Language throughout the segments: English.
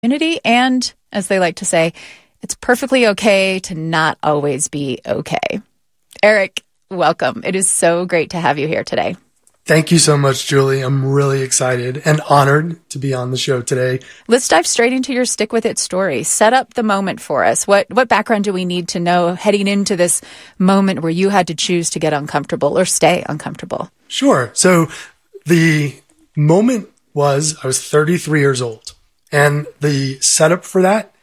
community. And as they like to say, it's perfectly okay to not always be okay. Eric, welcome. It is so great to have you here today. Thank you so much, Julie. I'm really excited and honored to be on the show today. Let's dive straight into your Stick With It story. Set up the moment for us. What background do we need to know heading into this moment where you had to choose to get uncomfortable or stay uncomfortable? Sure. So the moment was I was 33 years old. And the setup for that,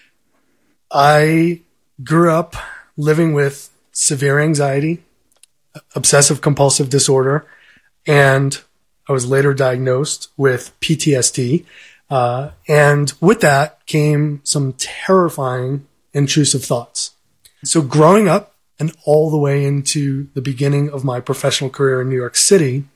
I grew up living with severe anxiety, obsessive compulsive disorder, and I was later diagnosed with PTSD. And with that came some terrifying, intrusive thoughts. So growing up and all the way into the beginning of my professional career in New York City,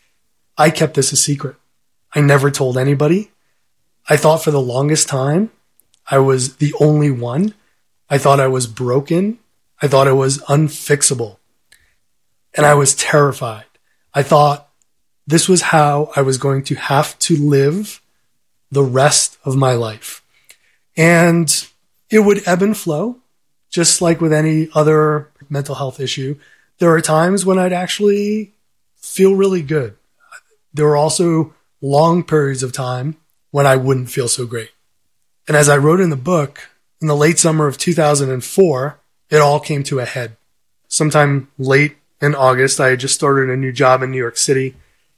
I kept this a secret. I never told anybody. I thought for the longest time I was the only one. I thought I was broken. I thought I was unfixable. And I was terrified. I thought this was how I was going to have to live the rest of my life. And it would ebb and flow, just like with any other mental health issue. There are times when I'd actually feel really good. There were also long periods of time when I wouldn't feel so great. And as I wrote in the book, in the late summer of 2004, it all came to a head. Sometime late in August, I had just started a new job in New York City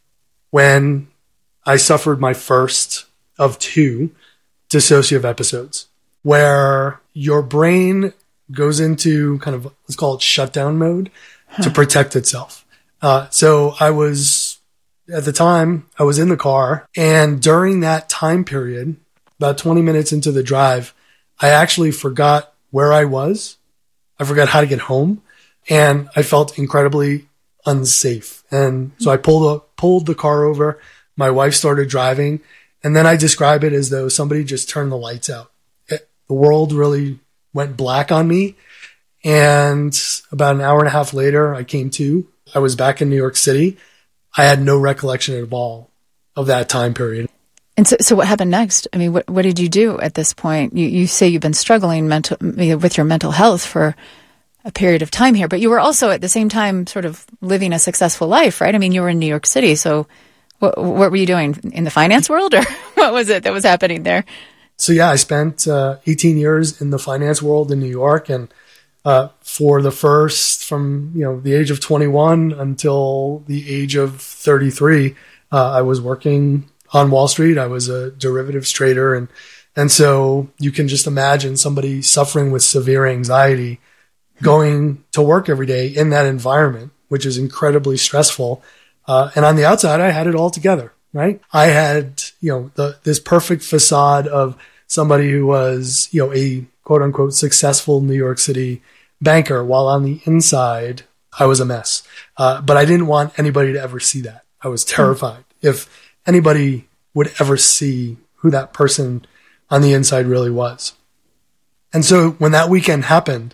when I suffered my first of 2 dissociative episodes, where your brain goes into kind of, let's call it shutdown mode to protect itself. So I was, at the time, I was in the car, and during that time period, about 20 minutes into the drive, I actually forgot where I was. I forgot how to get home, and I felt incredibly unsafe. And so I pulled the car over. My wife started driving, and then I describe it as though somebody just turned the lights out. The world really went black on me. And about an hour and a half later, I came to. I was back in New York City. I had no recollection at all of that time period. And so what happened next? I mean, what did you do at this point? You say you've been struggling with your mental health for a period of time here, but you were also at the same time sort of living a successful life, right? I mean, you were in New York City. So what were you doing in the finance world, or what was it that was happening there? So yeah, I spent 18 years in the finance world in New York, and for the first, from the age of 21 until the age of 33, I was working on Wall Street. I was a derivatives trader, and so you can just imagine somebody suffering with severe anxiety going to work every day in that environment, which is incredibly stressful. And on the outside, I had it all together, right? I had, this perfect facade of somebody who was, a quote unquote successful New York City banker, while on the inside, I was a mess. But I didn't want anybody to ever see that. I was terrified. If anybody would ever see who that person on the inside really was. And so when that weekend happened,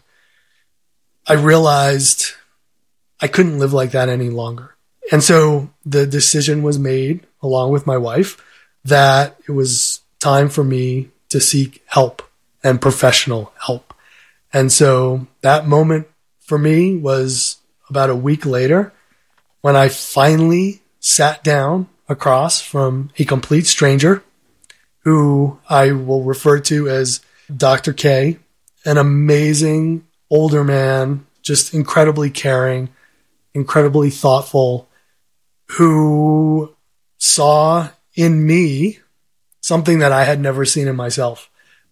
I realized I couldn't live like that any longer. And so the decision was made, along with my wife, that it was time for me to seek help and professional help. And so that moment for me was about a week later when I finally sat down across from a complete stranger who I will refer to as Dr. K, an amazing older man, just incredibly caring, incredibly thoughtful, who saw in me something that I had never seen in myself.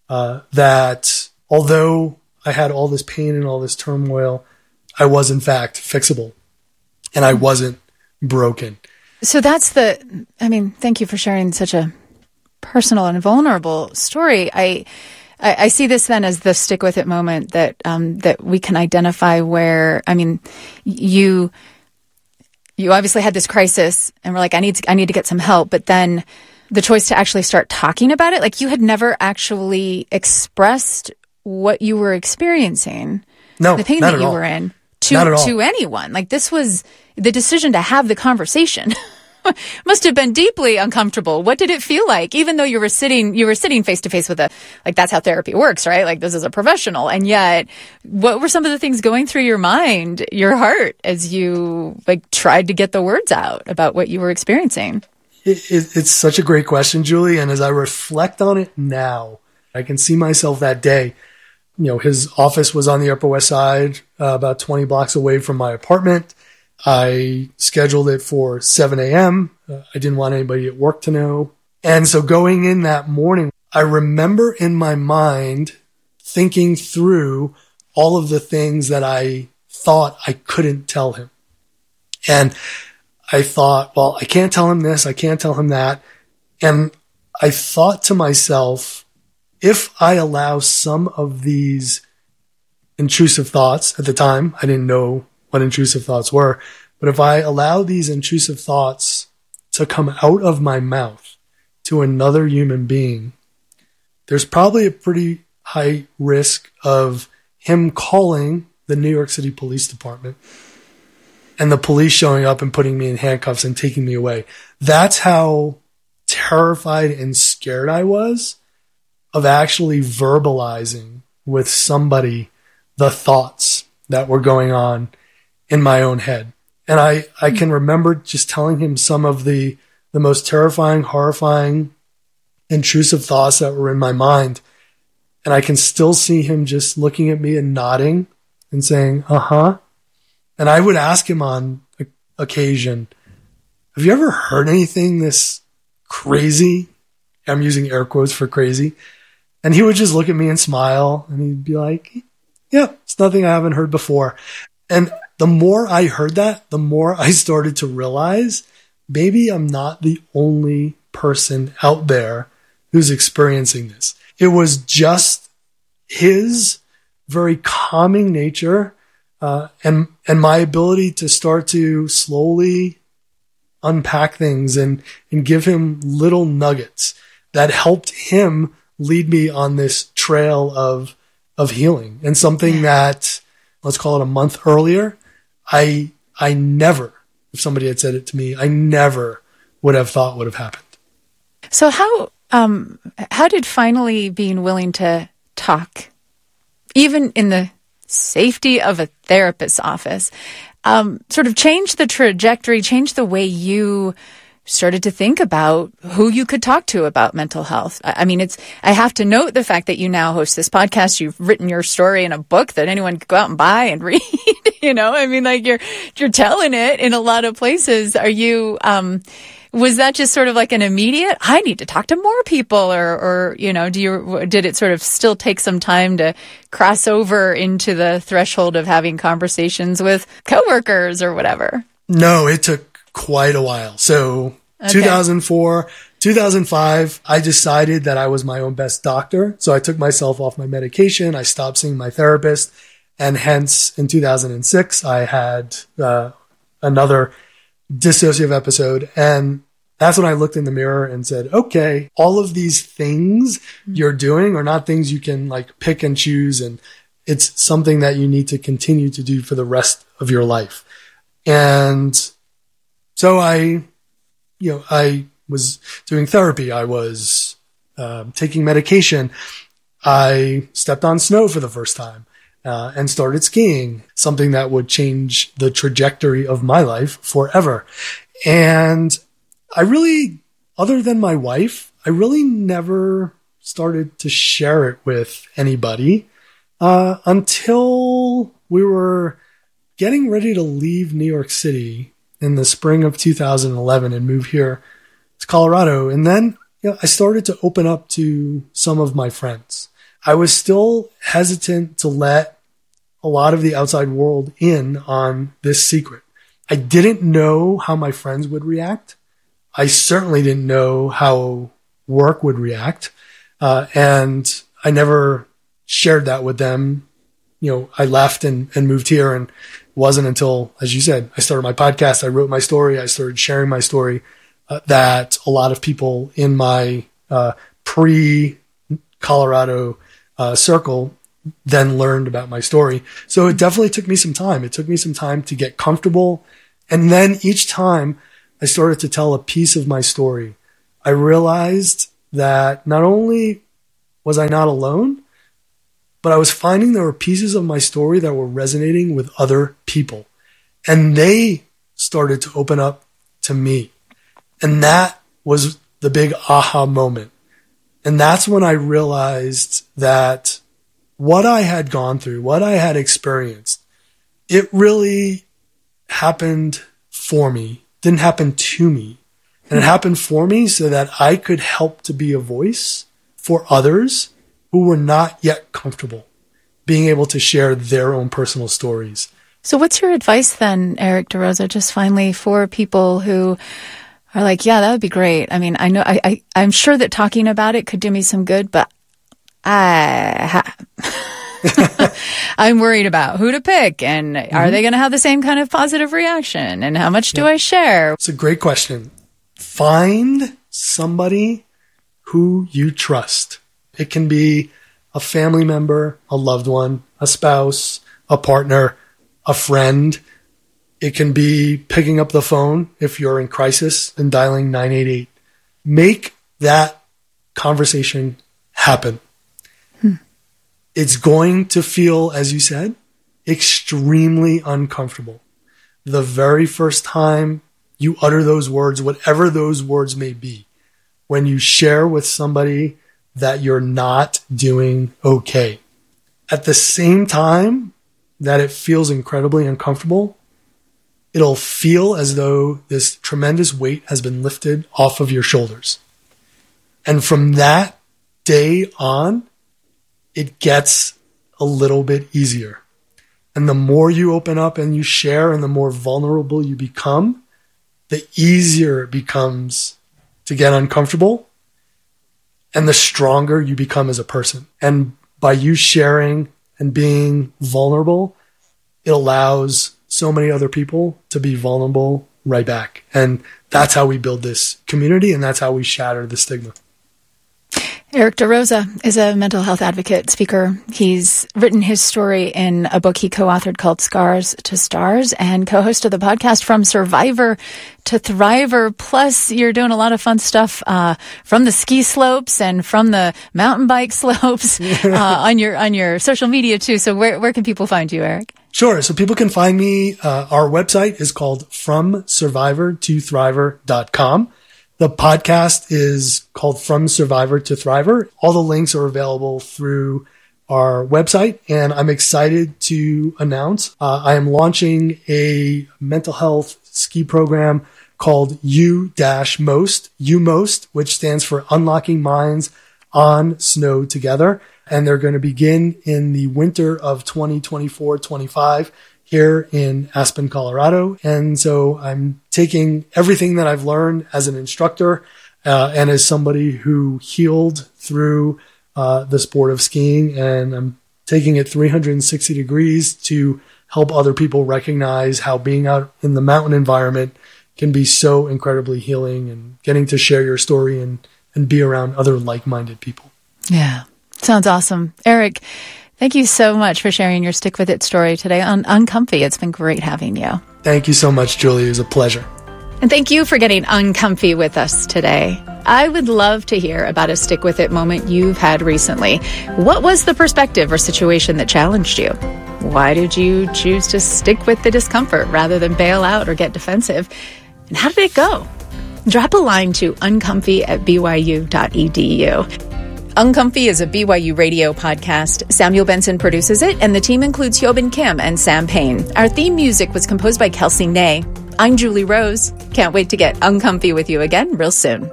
That although I had all this pain and all this turmoil, I was in fact fixable, and I wasn't broken. So that's thank you for sharing such a personal and vulnerable story. I see this then as the stick with it moment that we can identify where, you obviously had this crisis and were like, I need to get some help, but then the choice to actually start talking about it, like you had never actually expressed what you were experiencing, the pain that you were in to anyone. Like this was the decision to have the conversation must have been deeply uncomfortable. What did it feel like? Even though you were sitting face to face with that's how therapy works, right? Like, this is a professional. And yet, what were some of the things going through your mind, your heart, as you tried to get the words out about what you were experiencing? It's such a great question, Julie. And as I reflect on it now, I can see myself that day. His office was on the Upper West Side, about 20 blocks away from my apartment. I scheduled it for 7 a.m. I didn't want anybody at work to know. And so going in that morning, I remember in my mind thinking through all of the things that I thought I couldn't tell him. And I thought, well, I can't tell him this. I can't tell him that. And I thought to myself, if I allow some of these intrusive thoughts, at the time, I didn't know what intrusive thoughts were, but if I allow these intrusive thoughts to come out of my mouth to another human being, there's probably a pretty high risk of him calling the New York City Police Department and the police showing up and putting me in handcuffs and taking me away. That's how terrified and scared I was of actually verbalizing with somebody the thoughts that were going on in my own head. And I can remember just telling him some of the most terrifying, horrifying, intrusive thoughts that were in my mind. And I can still see him just looking at me and nodding and saying, uh-huh. And I would ask him on occasion, have you ever heard anything this crazy? I'm using air quotes for crazy. And he would just look at me and smile, and he'd be like, yeah, it's nothing I haven't heard before. And the more I heard that, the more I started to realize maybe I'm not the only person out there who's experiencing this. It was just his very calming nature and my ability to start to slowly unpack things and give him little nuggets that helped him lead me on this trail of healing. And something that, let's call it a month earlier, I never, if somebody had said it to me, I never would have thought would have happened. So how did finally being willing to talk, even in the safety of a therapist's office, sort of change the trajectory, change the way you started to think about who you could talk to about mental health? I mean, I have to note the fact that you now host this podcast. You've written your story in a book that anyone could go out and buy and read. I mean, you're telling it in a lot of places. Are you, was that just sort of like an immediate, I need to talk to more people, or did it sort of still take some time to cross over into the threshold of having conversations with coworkers or whatever? No, it took quite a while. So 2004, 2005, I decided that I was my own best doctor. So I took myself off my medication. I stopped seeing my therapist. And hence in 2006, I had another dissociative episode. And that's when I looked in the mirror and said, okay, all of these things you're doing are not things you can pick and choose. And it's something that you need to continue to do for the rest of your life. And so I was doing therapy. I was taking medication. I stepped on snow for the first time and started skiing, something that would change the trajectory of my life forever. And I really, other than my wife, I really never started to share it with anybody until we were getting ready to leave New York City in the spring of 2011 and move here to Colorado. And then I started to open up to some of my friends. I was still hesitant to let a lot of the outside world in on this secret. I didn't know how my friends would react. I certainly didn't know how work would react. And I never shared that with them. I left and moved here, and it wasn't until, as you said, I started my podcast, I wrote my story, I started sharing my story, that a lot of people in my pre-Colorado circle then learned about my story. So it definitely took me some time. It took me some time to get comfortable. And then each time I started to tell a piece of my story, I realized that not only was I not alone, but I was finding there were pieces of my story that were resonating with other people. And they started to open up to me. And that was the big aha moment. And that's when I realized that what I had gone through, what I had experienced, it really happened for me, didn't happen to me. And it happened for me so that I could help to be a voice for others who were not yet comfortable being able to share their own personal stories. So what's your advice then, Eric DeRosa, just finally for people who are like, yeah, that would be great. I mean, I know I'm sure that talking about it could do me some good, but I'm worried about who to pick and are they going to have the same kind of positive reaction and how much do I share? It's a great question. Find somebody who you trust. It can be a family member, a loved one, a spouse, a partner, a friend. It can be picking up the phone if you're in crisis and dialing 988. Make that conversation happen. It's going to feel, as you said, extremely uncomfortable. The very first time you utter those words, whatever those words may be, when you share with somebody that you're not doing okay. At the same time that it feels incredibly uncomfortable, it'll feel as though this tremendous weight has been lifted off of your shoulders. And from that day on, it gets a little bit easier. And the more you open up and you share and the more vulnerable you become, the easier it becomes to get uncomfortable and the stronger you become as a person. And by you sharing and being vulnerable, it allows so many other people to be vulnerable right back. And that's how we build this community and that's how we shatter the stigma. Eric DeRosa is a mental health advocate, speaker. He's written his story in a book he co-authored called Scars to Stars and co-host of the podcast From Survivor to Thriver. Plus, you're doing a lot of fun stuff from the ski slopes and from the mountain bike slopes on your social media too. So where can people find you, Eric? Sure. So people can find me. Our website is called FromSurvivorToThriver.com. The podcast is called From Survivor to Thriver. All the links are available through our website, and I'm excited to announce I am launching a mental health ski program called UMOST, which stands for Unlocking Minds on Snow Together. And they're going to begin in the winter of 2024-25 here in Aspen, Colorado. And so I'm taking everything that I've learned as an instructor and as somebody who healed through the sport of skiing, and I'm taking it 360 degrees to help other people recognize how being out in the mountain environment can be so incredibly healing, and getting to share your story and be around other like-minded people. Yeah, sounds awesome. Eric, thank you so much for sharing your Stick With It story today on Uncomfy. It's been great having you. Thank you so much, Julie. It was a pleasure. And thank you for getting uncomfy with us today. I would love to hear about a Stick With It moment you've had recently. What was the perspective or situation that challenged you? Why did you choose to stick with the discomfort rather than bail out or get defensive? And how did it go? Drop a line to uncomfy@byu.edu. Uncomfy is a BYU radio podcast. Samuel Benson produces it, and the team includes Hyobin Kim and Sam Payne. Our theme music was composed by Kelsey Ney. I'm Julie Rose. Can't wait to get uncomfy with you again real soon.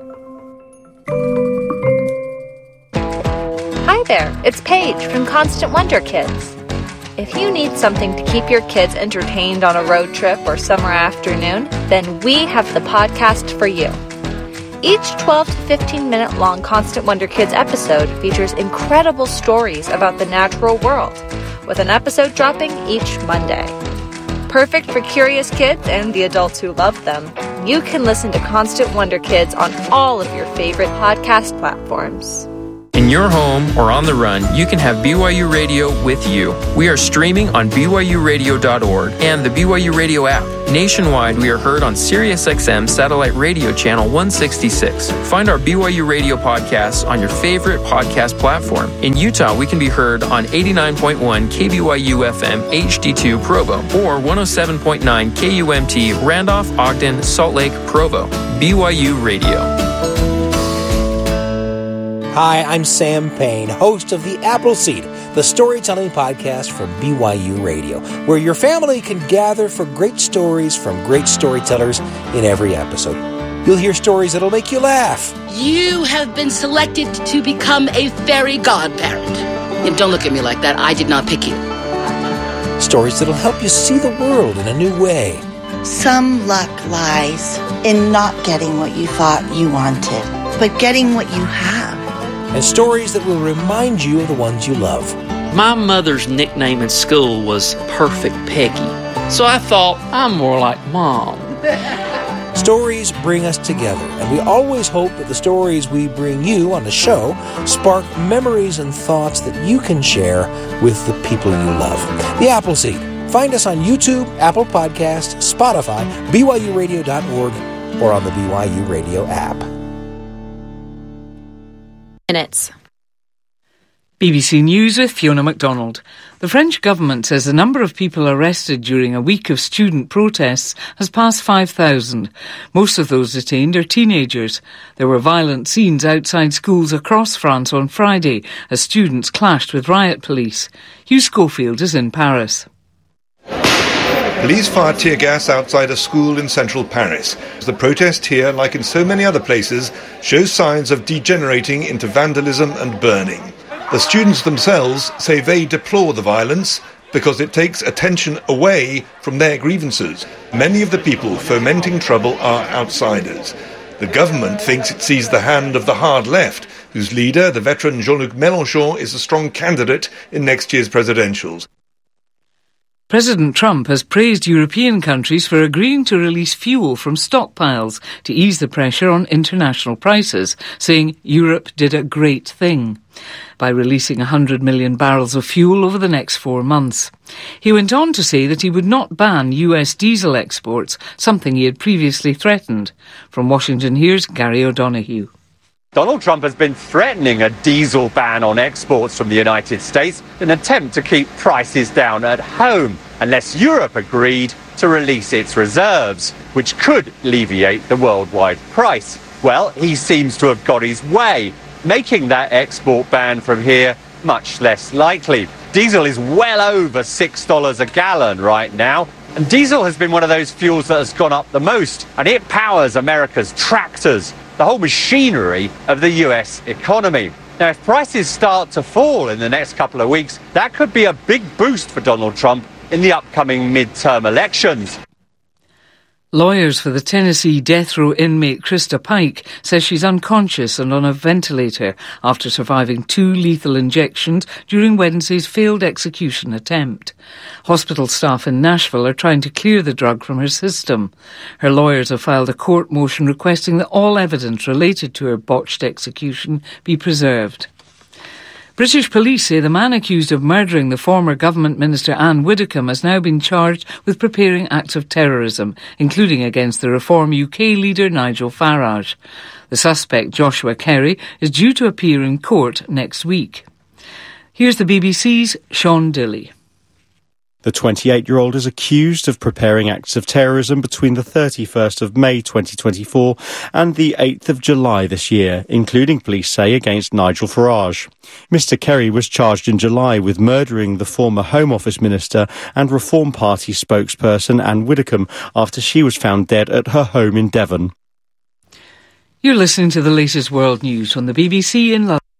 Hi there, it's Paige from Constant Wonder Kids. If you need something to keep your kids entertained on a road trip or summer afternoon, then we have the podcast for you. Each 12 to 15-minute long Constant Wonder Kids episode features incredible stories about the natural world, with an episode dropping each Monday. Perfect for curious kids and the adults who love them, you can listen to Constant Wonder Kids on all of your favorite podcast platforms. In your home or on the run, you can have BYU Radio with you. We are streaming on BYURadio.org and the BYU Radio app. Nationwide, we are heard on SiriusXM Satellite Radio Channel 166. Find our BYU Radio podcasts on your favorite podcast platform. In Utah, we can be heard on 89.1 KBYU FM HD2 Provo or 107.9 KUMT Randolph, Ogden, Salt Lake, Provo. BYU Radio. Hi, I'm Sam Payne, host of The Appleseed, the storytelling podcast from BYU Radio, where your family can gather for great stories from great storytellers in every episode. You'll hear stories that'll make you laugh. You have been selected to become a fairy godparent. And don't look at me like that. I did not pick you. Stories that'll help you see the world in a new way. Some luck lies in not getting what you thought you wanted, but getting what you have. And stories that will remind you of the ones you love. My mother's nickname in school was Perfect Peggy, so I thought I'm more like Mom. Stories bring us together, and we always hope that the stories we bring you on the show spark memories and thoughts that you can share with the people you love. The Appleseed. Find us on YouTube, Apple Podcasts, Spotify, BYURadio.org, or on the BYU Radio app. Minutes. BBC News with Fiona MacDonald. The French government says the number of people arrested during a week of student protests has passed 5,000. Most of those detained are teenagers. There were violent scenes outside schools across France on Friday as students clashed with riot police. Hugh Schofield is in Paris. Police fired tear gas outside a school in central Paris. The protest here, like in so many other places, shows signs of degenerating into vandalism and burning. The students themselves say they deplore the violence because it takes attention away from their grievances. Many of the people fomenting trouble are outsiders. The government thinks it sees the hand of the hard left, whose leader, the veteran Jean-Luc Mélenchon, is a strong candidate in next year's presidentials. President Trump has praised European countries for agreeing to release fuel from stockpiles to ease the pressure on international prices, saying Europe did a great thing by releasing 100 million barrels of fuel over the next 4 months. He went on to say that he would not ban US diesel exports, something he had previously threatened. From Washington, here's Gary O'Donoghue. Donald Trump has been threatening a diesel ban on exports from the United States in an attempt to keep prices down at home, unless Europe agreed to release its reserves, which could alleviate the worldwide price. Well, he seems to have got his way, making that export ban from here much less likely. Diesel is well over $6 a gallon right now, and diesel has been one of those fuels that has gone up the most, and it powers America's tractors, the whole machinery of the US economy. Now, if prices start to fall in the next couple of weeks, that could be a big boost for Donald Trump in the upcoming midterm elections. Lawyers for the Tennessee death row inmate Krista Pike says she's unconscious and on a ventilator after surviving 2 lethal injections during Wednesday's failed execution attempt. Hospital staff in Nashville are trying to clear the drug from her system. Her lawyers have filed a court motion requesting that all evidence related to her botched execution be preserved. British police say the man accused of murdering the former government minister Anne Widdecombe has now been charged with preparing acts of terrorism, including against the Reform UK leader Nigel Farage. The suspect, Joshua Kerry, is due to appear in court next week. Here's the BBC's Sean Dilley. The 28-year-old is accused of preparing acts of terrorism between the 31st of May 2024 and the 8th of July this year, including, police say, against Nigel Farage. Mr Kerry was charged in July with murdering the former Home Office minister and Reform Party spokesperson Anne Widdecombe after she was found dead at her home in Devon. You're listening to the latest world news on the BBC in London.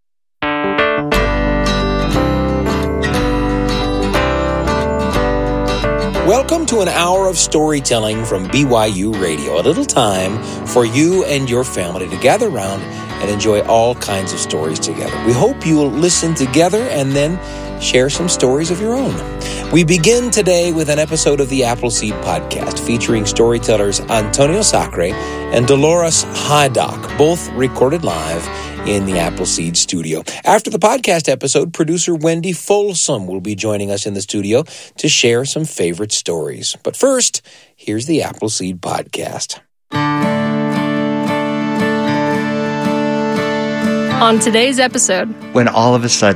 Welcome to an hour of storytelling from BYU Radio, a little time for you and your family to gather around and enjoy all kinds of stories together. We hope you will listen together and then share some stories of your own. We begin today with an episode of the Appleseed podcast featuring storytellers Antonio Sacre and Dolores Haydock, both recorded live in the Appleseed studio. After the podcast episode, producer Wendy Folsom will be joining us in the studio to share some favorite stories. But first, here's the Appleseed Podcast. On today's episode, when all of a sudden